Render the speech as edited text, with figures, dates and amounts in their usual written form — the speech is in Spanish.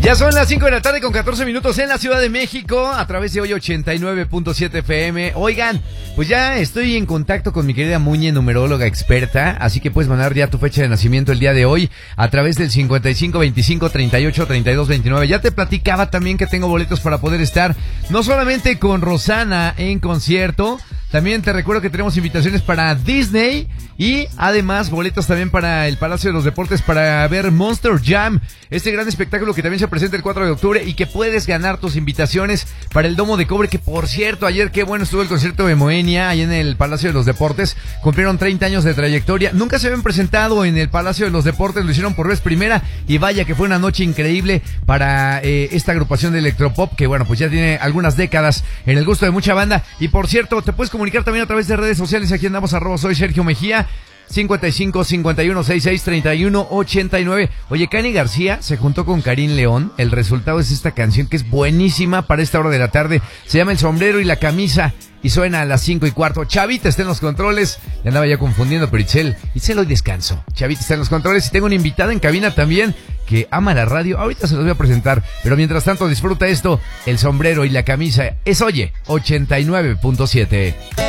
Ya son las 5 de la tarde con 14 minutos en la Ciudad de México, a través de hoy 89.7 FM. Oigan, pues ya estoy en contacto con mi querida Muñe, numeróloga experta, así que puedes mandar ya tu fecha de nacimiento el día de hoy a través del 55 25 38 32 29. Ya te platicaba también que tengo boletos para poder estar no solamente con Rosana en concierto, también te recuerdo que tenemos invitaciones para Disney y además boletos también para el Palacio de los Deportes para ver Monster Jam, este gran espectáculo que también se presenta el 4 de octubre y que puedes ganar tus invitaciones para el Domo de Cobre, que por cierto, ayer qué bueno estuvo el concierto de Moenia ahí en el Palacio de los Deportes. Cumplieron 30 años de trayectoria, nunca se habían presentado en el Palacio de los Deportes, lo hicieron por vez primera y vaya que fue una noche increíble para esta agrupación de electropop que bueno, pues ya tiene algunas décadas en el gusto de mucha banda. Y por cierto, te puedes comunicar también a través de redes sociales, aquí andamos @soy Sergio Mejía 55 51 66 31 89. Oye, Cani García se juntó con Karim León. El resultado es esta canción que es buenísima para esta hora de la tarde. Se llama El Sombrero y la Camisa y suena a las 5:15. Chavita está en los controles. Ya andaba ya confundiendo, pero Itzel hoy descanso. Chavita está en los controles y tengo una invitada en cabina también que ama la radio. Ahorita se los voy a presentar, pero mientras tanto disfruta esto. El Sombrero y la Camisa es, oye, 89.7.